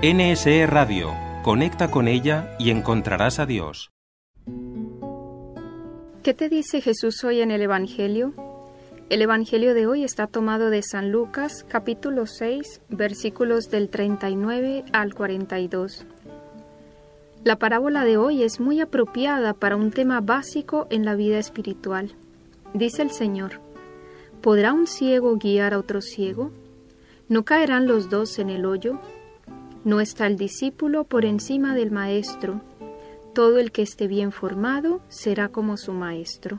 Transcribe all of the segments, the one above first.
NSE Radio. Conecta con ella y encontrarás a Dios. ¿Qué te dice Jesús hoy en el Evangelio? El Evangelio de hoy está tomado de San Lucas, capítulo 6, versículos del 39 al 42. La parábola de hoy es muy apropiada para un tema básico en la vida espiritual. Dice el Señor: ¿podrá un ciego guiar a otro ciego? ¿No caerán los dos en el hoyo? ¿No está el discípulo por encima del maestro? Todo el que esté bien formado será como su maestro.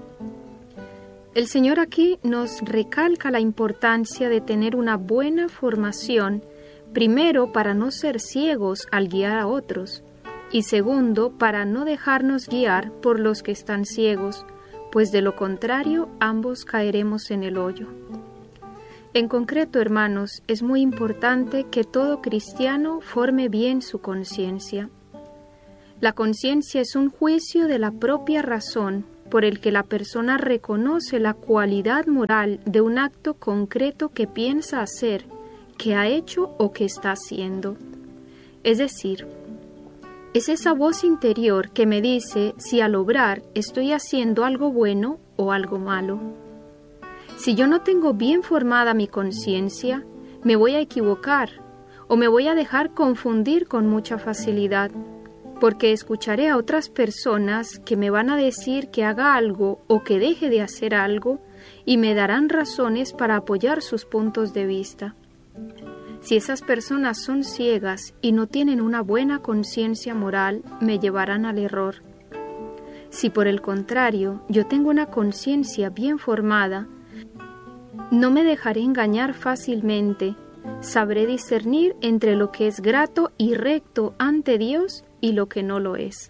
El Señor aquí nos recalca la importancia de tener una buena formación, primero para no ser ciegos al guiar a otros, y segundo para no dejarnos guiar por los que están ciegos, pues de lo contrario ambos caeremos en el hoyo. En concreto, hermanos, es muy importante que todo cristiano forme bien su conciencia. La conciencia es un juicio de la propia razón por el que la persona reconoce la cualidad moral de un acto concreto que piensa hacer, que ha hecho o que está haciendo. Es decir, es esa voz interior que me dice si al obrar estoy haciendo algo bueno o algo malo. Si yo no tengo bien formada mi conciencia, me voy a equivocar o me voy a dejar confundir con mucha facilidad, porque escucharé a otras personas que me van a decir que haga algo o que deje de hacer algo y me darán razones para apoyar sus puntos de vista. Si esas personas son ciegas y no tienen una buena conciencia moral, me llevarán al error. Si por el contrario yo tengo una conciencia bien formada, no me dejaré engañar fácilmente, sabré discernir entre lo que es grato y recto ante Dios y lo que no lo es.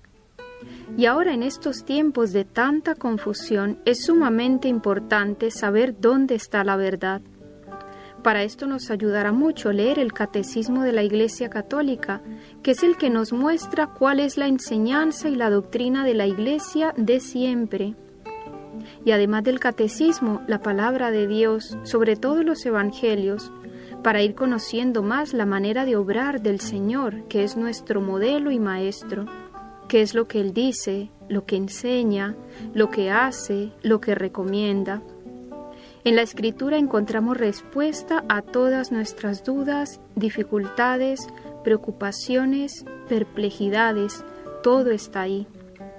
Y ahora en estos tiempos de tanta confusión es sumamente importante saber dónde está la verdad. Para esto nos ayudará mucho leer el Catecismo de la Iglesia Católica, que es el que nos muestra cuál es la enseñanza y la doctrina de la Iglesia de siempre. Y además del Catecismo, la palabra de Dios, sobre todo los Evangelios, para ir conociendo más la manera de obrar del Señor, que es nuestro modelo y maestro, qué es lo que Él dice, lo que enseña, lo que hace, lo que recomienda. En la Escritura encontramos respuesta a todas nuestras dudas, dificultades, preocupaciones, perplejidades, todo está ahí.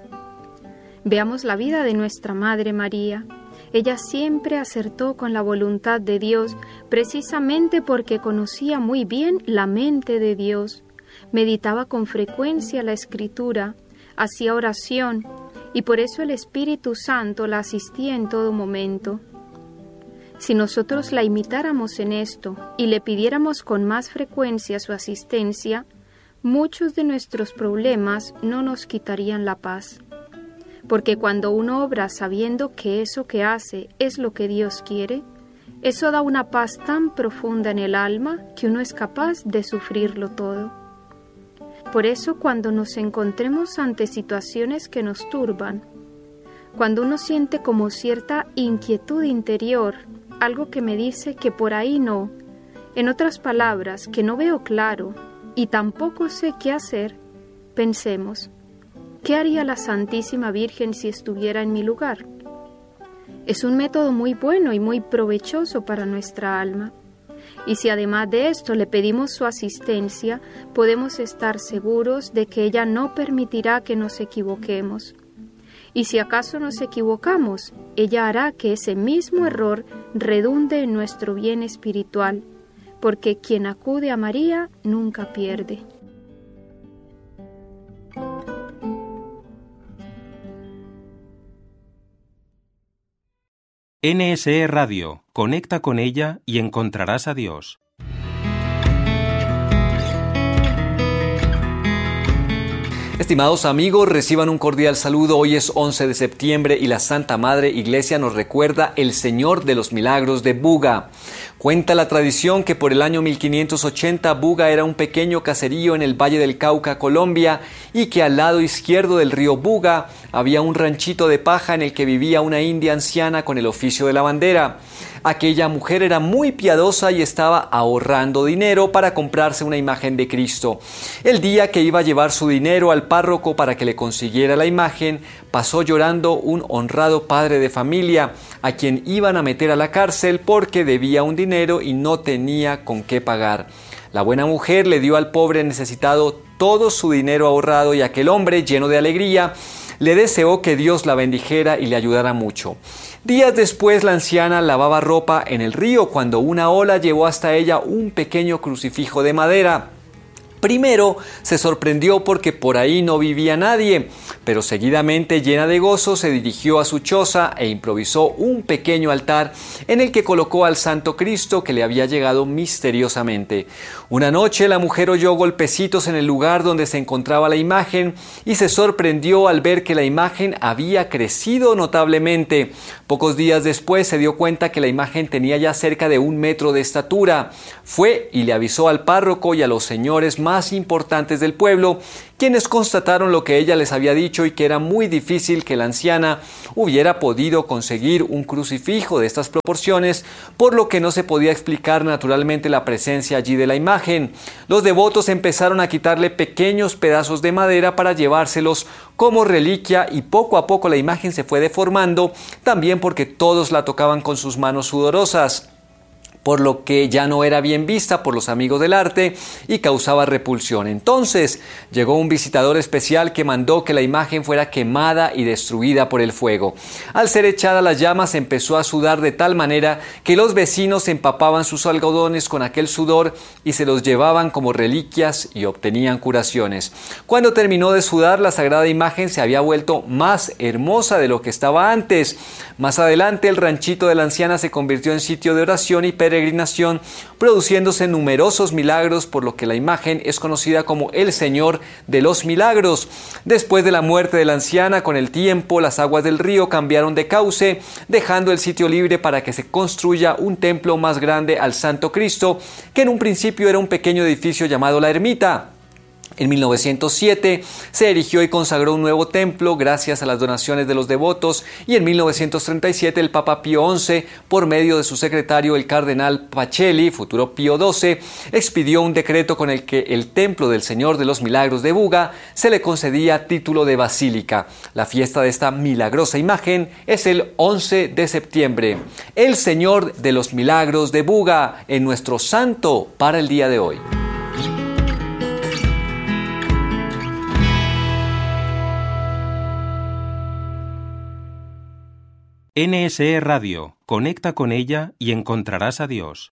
Veamos la vida de nuestra Madre María. Ella siempre acertó con la voluntad de Dios, precisamente porque conocía muy bien la mente de Dios. Meditaba con frecuencia la Escritura, hacía oración, y por eso el Espíritu Santo la asistía en todo momento. Si nosotros la imitáramos en esto y le pidiéramos con más frecuencia su asistencia, muchos de nuestros problemas no nos quitarían la paz. Porque cuando uno obra sabiendo que eso que hace es lo que Dios quiere, eso da una paz tan profunda en el alma que uno es capaz de sufrirlo todo. Por eso cuando nos encontremos ante situaciones que nos turban, cuando uno siente como cierta inquietud interior, algo que me dice que por ahí no, en otras palabras, que no veo claro y tampoco sé qué hacer, pensemos: ¿qué haría la Santísima Virgen si estuviera en mi lugar? Es un método muy bueno y muy provechoso para nuestra alma. Y si además de esto le pedimos su asistencia, podemos estar seguros de que ella no permitirá que nos equivoquemos. Y si acaso nos equivocamos, ella hará que ese mismo error redunde en nuestro bien espiritual, porque quien acude a María nunca pierde. NSE Radio. Conecta con ella y encontrarás a Dios. Estimados amigos, reciban un cordial saludo. Hoy es 11 de septiembre y la Santa Madre Iglesia nos recuerda el Señor de los Milagros de Buga. Cuenta la tradición que por el año 1580 Buga era un pequeño caserío en el Valle del Cauca, Colombia, y que al lado izquierdo del río Buga había un ranchito de paja en el que vivía una india anciana con el oficio de lavandera. Aquella mujer era muy piadosa y estaba ahorrando dinero para comprarse una imagen de Cristo. El día que iba a llevar su dinero al párroco para que le consiguiera la imagen, pasó llorando un honrado padre de familia, a quien iban a meter a la cárcel porque debía un dinero y no tenía con qué pagar. La buena mujer le dio al pobre necesitado todo su dinero ahorrado y aquel hombre, lleno de alegría, le deseó que Dios la bendijera y le ayudara mucho. Días después, la anciana lavaba ropa en el río cuando una ola llevó hasta ella un pequeño crucifijo de madera. Primero se sorprendió porque por ahí no vivía nadie, pero seguidamente, llena de gozo, se dirigió a su choza e improvisó un pequeño altar en el que colocó al Santo Cristo que le había llegado misteriosamente. Una noche la mujer oyó golpecitos en el lugar donde se encontraba la imagen y se sorprendió al ver que la imagen había crecido notablemente. Pocos días después se dio cuenta que la imagen tenía ya cerca de 1 metro de estatura. Fue y le avisó al párroco y a los señores más importantes del pueblo, quienes constataron lo que ella les había dicho y que era muy difícil que la anciana hubiera podido conseguir un crucifijo de estas proporciones, por lo que no se podía explicar naturalmente la presencia allí de la imagen. Los devotos empezaron a quitarle pequeños pedazos de madera para llevárselos como reliquia y poco a poco la imagen se fue deformando, también porque todos la tocaban con sus manos sudorosas, por lo que ya no era bien vista por los amigos del arte y causaba repulsión. Entonces llegó un visitador especial que mandó que la imagen fuera quemada y destruida por el fuego. Al ser echada a las llamas empezó a sudar de tal manera que los vecinos empapaban sus algodones con aquel sudor y se los llevaban como reliquias y obtenían curaciones. Cuando terminó de sudar, la sagrada imagen se había vuelto más hermosa de lo que estaba antes. Más adelante, el ranchito de la anciana se convirtió en sitio de oración y peregrinación, produciéndose numerosos milagros, por lo que la imagen es conocida como el Señor de los Milagros. Después de la muerte de la anciana, con el tiempo, las aguas del río cambiaron de cauce, dejando el sitio libre para que se construya un templo más grande al Santo Cristo, que en un principio era un pequeño edificio llamado La Ermita. En 1907 se erigió y consagró un nuevo templo gracias a las donaciones de los devotos, y en 1937 el Papa Pío XI, por medio de su secretario el cardenal Pacelli, futuro Pío XII, expidió un decreto con el que el templo del Señor de los Milagros de Buga se le concedía título de basílica. La fiesta de esta milagrosa imagen es el 11 de septiembre. El Señor de los Milagros de Buga, en nuestro santo para el día de hoy. NSE Radio. Conecta con ella y encontrarás a Dios.